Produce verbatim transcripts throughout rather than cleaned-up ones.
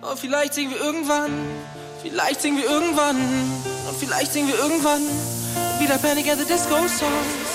Oh, vielleicht singen wir irgendwann, vielleicht singen wir irgendwann, und vielleicht singen wir irgendwann wieder Panic at the Disco Songs.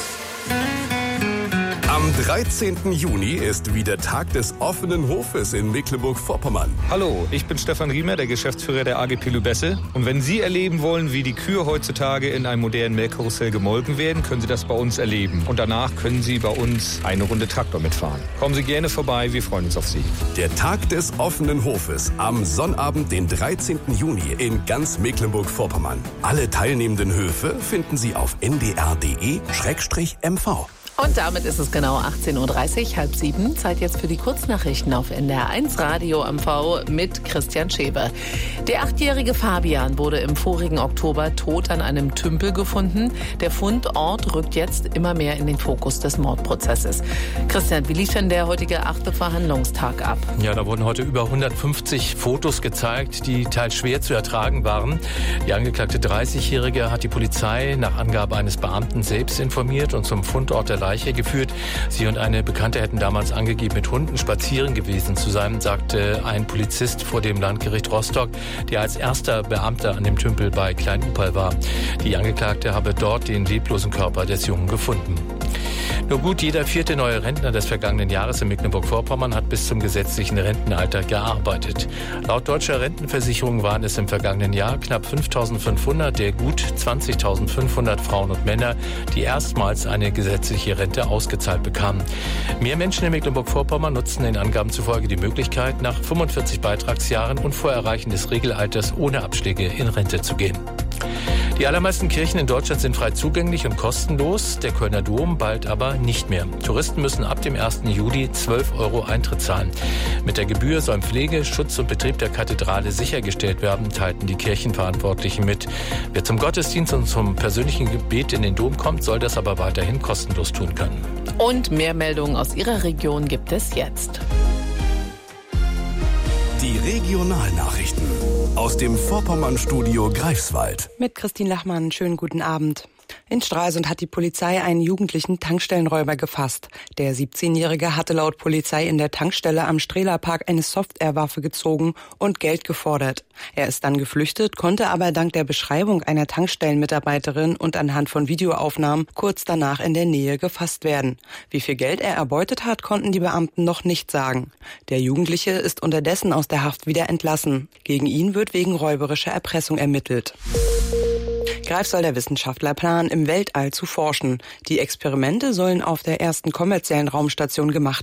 Am dreizehnten Juni ist wieder Tag des offenen Hofes in Mecklenburg-Vorpommern. Hallo, ich bin Stefan Riemer, der Geschäftsführer der A G P Lübesse. Und wenn Sie erleben wollen, wie die Kühe heutzutage in einem modernen Melkkarussell gemolken werden, können Sie das bei uns erleben. Und danach können Sie bei uns eine Runde Traktor mitfahren. Kommen Sie gerne vorbei, wir freuen uns auf Sie. Der Tag des offenen Hofes am Sonnabend, den dreizehnten Juni in ganz Mecklenburg-Vorpommern. Alle teilnehmenden Höfe finden Sie auf n d r punkt d e Schrägstrich m v. Und damit ist es genau achtzehn Uhr dreißig, halb sieben. Zeit jetzt für die Kurznachrichten auf N D R eins Radio M V mit Christian Schewe. Der achtjährige Fabian wurde im vorigen Oktober tot an einem Tümpel gefunden. Der Fundort rückt jetzt immer mehr in den Fokus des Mordprozesses. Christian, wie lief denn der heutige achte Verhandlungstag ab? Ja, da wurden heute über hundertfünfzig Fotos gezeigt, die teils schwer zu ertragen waren. Die angeklagte dreißigjährige hat die Polizei nach Angabe eines Beamten selbst informiert und zum Fundort der Leiche geführt. Sie und eine Bekannte hätten damals angegeben, mit Hunden spazieren gewesen zu sein, sagte ein Polizist vor dem Landgericht Rostock, der als erster Beamter an dem Tümpel bei Klein-Upal war. Die Angeklagte habe dort den leblosen Körper des Jungen gefunden. Nur gut jeder vierte neue Rentner des vergangenen Jahres in Mecklenburg-Vorpommern hat bis zum gesetzlichen Rentenalter gearbeitet. Laut deutscher Rentenversicherung waren es im vergangenen Jahr knapp fünftausendfünfhundert der gut zwanzigtausendfünfhundert Frauen und Männer, die erstmals eine gesetzliche Rente ausgezahlt bekamen. Mehr Menschen in Mecklenburg-Vorpommern nutzten den Angaben zufolge die Möglichkeit, nach fünfundvierzig Beitragsjahren und vor Erreichen des Regelalters ohne Abschläge in Rente zu gehen. Die allermeisten Kirchen in Deutschland sind frei zugänglich und kostenlos, der Kölner Dom bald aber nicht mehr. Touristen müssen ab dem ersten Juli zwölf Euro Eintritt zahlen. Mit der Gebühr sollen Pflege, Schutz und Betrieb der Kathedrale sichergestellt werden, teilten die Kirchenverantwortlichen mit. Wer zum Gottesdienst und zum persönlichen Gebet in den Dom kommt, soll das aber weiterhin kostenlos tun können. Und mehr Meldungen aus Ihrer Region gibt es jetzt. Die Regionalnachrichten aus dem Vorpommern-Studio Greifswald. Mit Christine Lachmann, schönen guten Abend. In Stralsund hat die Polizei einen jugendlichen Tankstellenräuber gefasst. Der siebzehnjährige hatte laut Polizei in der Tankstelle am Strehlerpark eine Softwarewaffe gezogen und Geld gefordert. Er ist dann geflüchtet, konnte aber dank der Beschreibung einer Tankstellenmitarbeiterin und anhand von Videoaufnahmen kurz danach in der Nähe gefasst werden. Wie viel Geld er erbeutet hat, konnten die Beamten noch nicht sagen. Der Jugendliche ist unterdessen aus der Haft wieder entlassen. Gegen ihn wird wegen räuberischer Erpressung ermittelt. Greifswalder Wissenschaftler planen, im Weltall zu forschen. Die Experimente sollen auf der ersten kommerziellen Raumstation gemacht